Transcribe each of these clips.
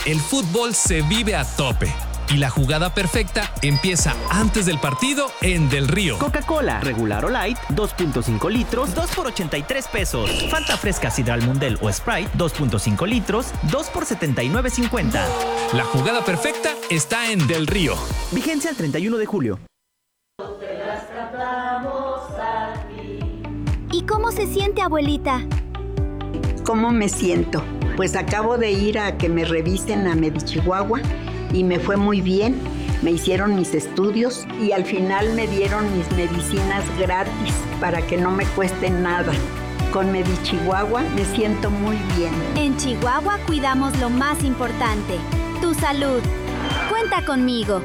el fútbol se vive a tope. Y la jugada perfecta empieza antes del partido en Del Río. Coca-Cola, regular o light, 2.5 litros, 2 por 83 pesos. Fanta fresca Sidral Mundel o Sprite, 2.5 litros, 2 por 79.50. La jugada perfecta está en Del Río. Vigencia el 31 de julio. ¿Y cómo se siente, abuelita? ¿Cómo me siento? Pues acabo de ir a que me revisen a Medichihuahua y me fue muy bien. Me hicieron mis estudios y al final me dieron mis medicinas gratis para que no me cueste nada. Con Medichihuahua me siento muy bien. En Chihuahua cuidamos lo más importante, tu salud. Cuenta conmigo.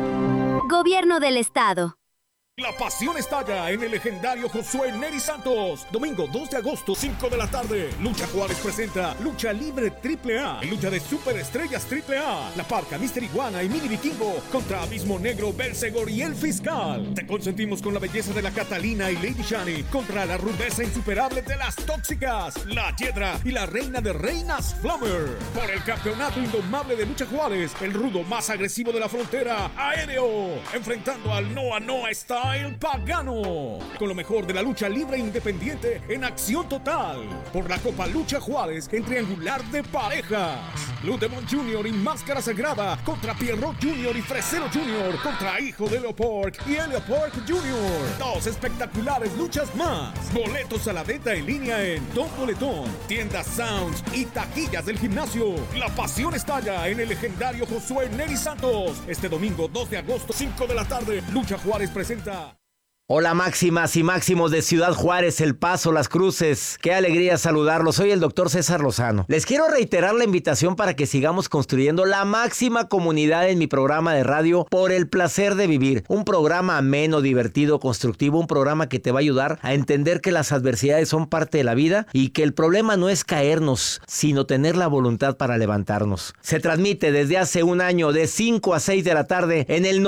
Gobierno del Estado. La pasión estalla en el legendario Josué Neri Santos. Domingo 2 de agosto, 5 de la tarde. Lucha Juárez presenta Lucha Libre AAA. En lucha de superestrellas AAA. La Parca, Mister Iguana y Mini Vikingo contra Abismo Negro, Belzegor y El Fiscal. Te consentimos con la belleza de la Catalina y Lady Shani contra la rudeza insuperable de las Tóxicas, la Hiedra y la Reina de Reinas, Flammer. Por el campeonato indomable de Lucha Juárez, el rudo más agresivo de la frontera, Aéreo. Enfrentando al Noa Noa Style Pagano, con lo mejor de la lucha libre independiente en acción total, por la Copa Lucha Juárez en triangular de parejas. Blue Demon Jr. y Máscara Sagrada contra Pierrot Jr. y Fresero Jr. contra Hijo de Leopork y Leopork Jr. Dos espectaculares luchas más. Boletos a la venta en línea en Don Boletón, tiendas Sounds y taquillas del gimnasio. La pasión estalla en el legendario Josué Neri Santos. Este domingo 2 de agosto, 5 de la tarde, Lucha Juárez presenta. Hola máximas y máximos de Ciudad Juárez, El Paso, Las Cruces. Qué alegría saludarlos. Soy el doctor César Lozano. Les quiero reiterar la invitación para que sigamos construyendo la máxima comunidad en mi programa de radio Por el Placer de Vivir. Un programa ameno, divertido, constructivo. Un programa que te va a ayudar a entender que las adversidades son parte de la vida y que el problema no es caernos, sino tener la voluntad para levantarnos. Se transmite desde hace un año de 5 a 6 de la tarde en el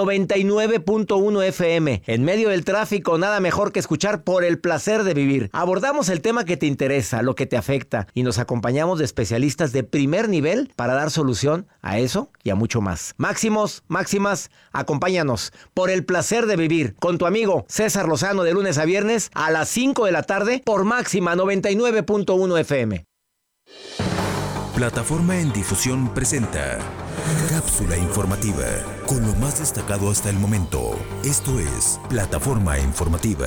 99.1 FM. En medio del tráfico, nada mejor que escuchar Por el Placer de Vivir. Abordamos el tema que te interesa, lo que te afecta, y nos acompañamos de especialistas de primer nivel para dar solución a eso y a mucho más. Máximos, máximas, acompáñanos. Por el Placer de Vivir, con tu amigo César Lozano, de lunes a viernes a las 5 de la tarde por Máxima 99.1 FM. Plataforma en Difusión presenta Cápsula informativa, con lo más destacado hasta el momento. Esto es Plataforma Informativa.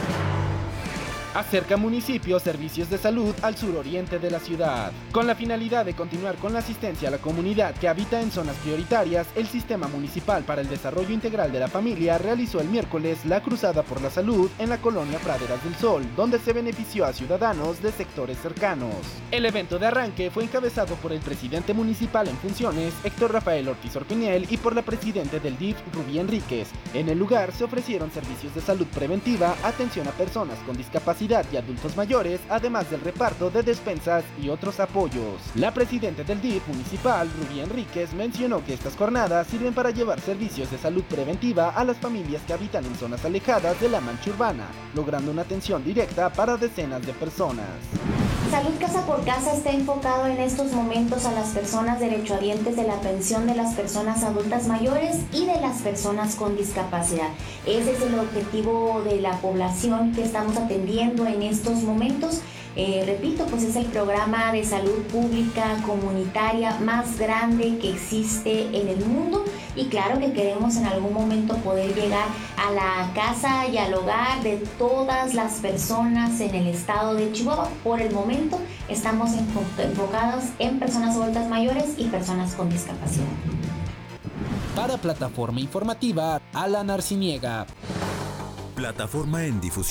Acerca municipios servicios de salud al suroriente de la ciudad. Con la finalidad de continuar con la asistencia a la comunidad que habita en zonas prioritarias, el Sistema Municipal para el Desarrollo Integral de la Familia realizó el miércoles la Cruzada por la Salud en la colonia Praderas del Sol, donde se benefició a ciudadanos de sectores cercanos. El evento de arranque fue encabezado por el presidente municipal en funciones, Héctor Rafael Ortiz Orpiniel, y por la presidenta del DIF, Rubí Enríquez. En el lugar se ofrecieron servicios de salud preventiva, atención a personas con discapacidad y adultos mayores, además del reparto de despensas y otros apoyos. La presidenta del DIF municipal, Rubí Enríquez, mencionó que estas jornadas sirven para llevar servicios de salud preventiva a las familias que habitan en zonas alejadas de la mancha urbana, logrando una atención directa para decenas de personas. Salud Casa por Casa está enfocado en estos momentos a las personas derechohabientes de la pensión de las personas adultas mayores y de las personas con discapacidad. Ese es el objetivo de la población que estamos atendiendo en estos momentos. Repito, pues es el programa de salud pública comunitaria más grande que existe en el mundo, y claro que queremos en algún momento poder llegar a la casa y al hogar de todas las personas en el estado de Chihuahua. Por el momento estamos enfocados en personas adultas mayores y personas con discapacidad. Para Plataforma Informativa, Alan Arciniega. Plataforma en Difusión.